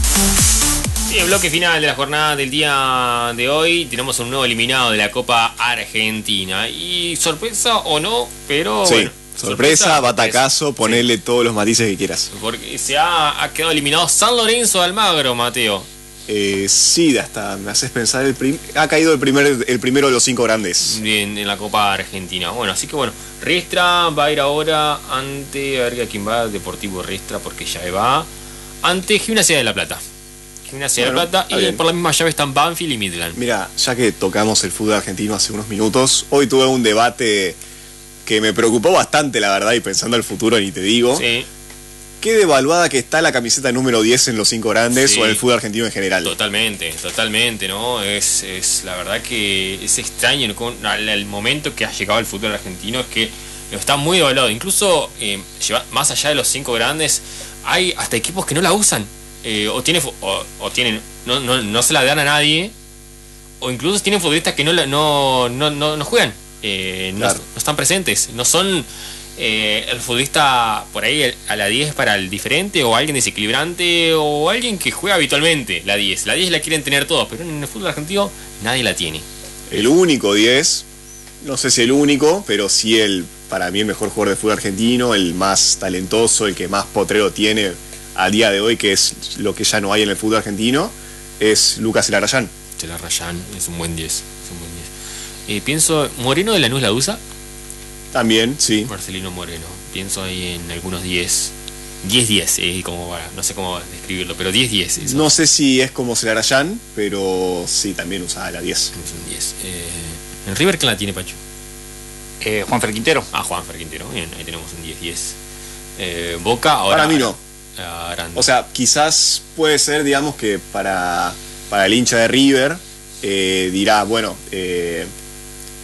Y el bloque final de la jornada del día de hoy, tenemos un nuevo eliminado de la Copa Argentina. Y sorpresa o no, pero Sí, bueno. sorpresa, batacazo, ponele todos los matices que quieras. Porque ha quedado eliminado San Lorenzo de Almagro, Mateo. Sí, hasta me haces pensar, ha caído el primero de los 5 grandes. Bien, en la Copa Argentina. Bueno, así que bueno, Riestra va a ir ahora ante, a ver a quién va, Deportivo Riestra, porque ya va, ante Gimnasia de la Plata. Gimnasia de la Plata, y bien. por la misma llave están Banfield y Midland. Mira, ya que tocamos el fútbol argentino hace unos minutos, hoy tuve un debate que me preocupó bastante, la verdad, y pensando al futuro ni te digo. Sí, ¿Qué devaluada que está la camiseta número 10 en los 5 grandes Sí. o en el fútbol argentino en general? totalmente, ¿no? Es la verdad que es extraño el momento que ha llegado el fútbol argentino, es que está muy devaluado. Incluso más allá de los 5 grandes, hay hasta equipos que no la usan. O tienen, no se la dan a nadie, o incluso tienen futbolistas que no juegan, Claro. no están presentes, no son el futbolista por ahí a la 10 para el diferente, o alguien desequilibrante, o alguien que juega habitualmente la 10. La 10 la quieren tener todos, pero en el fútbol argentino nadie la tiene. El único 10, no sé si el único, pero sí para mí el mejor jugador de fútbol argentino, el más talentoso, el que más potrero tiene a día de hoy, que es lo que ya no hay en el fútbol argentino, es Lucas Elarrayán. Elarrayán es un buen 10. Pienso, Moreno de Lanús la usa. También, sí. Marcelino Moreno. Pienso ahí en algunos 10. 10-10, no sé cómo describirlo, pero 10-10. Eso. No sé si es como Celarayán, pero sí, también usaba la 10. Es un 10. ¿En River quién la tiene, Pacho? Juanfer Quintero. Juanfer Quintero. Bien, ahí tenemos un 10-10. Boca, ahora. Para mí no. Aranda. O sea, quizás puede ser, digamos, que para el hincha de River dirá, bueno,